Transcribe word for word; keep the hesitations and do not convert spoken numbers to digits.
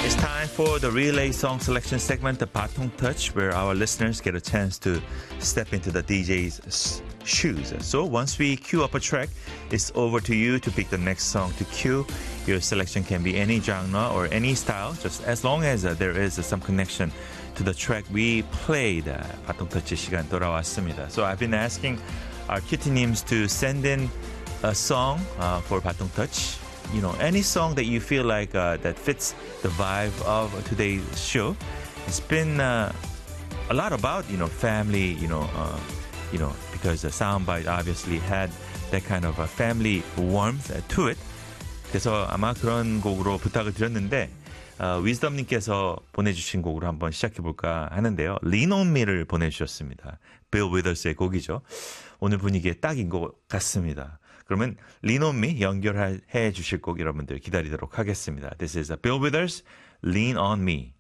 Time for the relay song selection segment, the Patong Touch, where our listeners get a chance to step into the D J's shoes. So once we queue up a track, it's over to you to pick the next song to cue. Your selection can be any genre or any style, just as long as uh, there is uh, some connection to the track we played. Uh, Patong Touch 시간 돌아왔습니다. So I've been asking our cutie-nims to send in a song uh, for Patong Touch. You know, any song that you feel like uh, that fits the vibe of today's show. It's been uh, a lot about, you know, family, you know, uh, you know, because the soundbite obviously had that kind of a family warmth to it. 그래서 아마 그런 곡으로 부탁을 드렸는데 어, 위즈덤님께서 보내주신 곡으로 한번 시작해볼까 하는데요. Lean on Me를 보내주셨습니다. Bill Withers의 곡이죠. 오늘 분위기에 딱인 것 같습니다. 그러면 Lean on Me 연결해 주실 곡 여러분들 기다리도록 하겠습니다. This is Bill Withers, Lean on Me.